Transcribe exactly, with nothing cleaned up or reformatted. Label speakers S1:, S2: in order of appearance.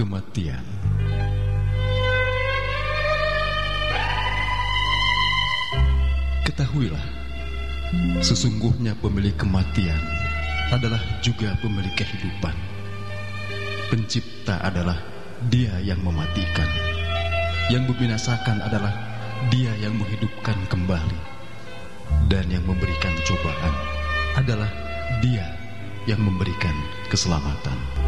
S1: kematian. Ketahuilah, sesungguhnya pemilik kematian adalah juga pemilik kehidupan. Pencipta adalah Dia yang mematikan, yang membinasakan adalah Dia yang menghidupkan kembali, dan yang memberikan cobaan adalah Dia yang memberikan keselamatan.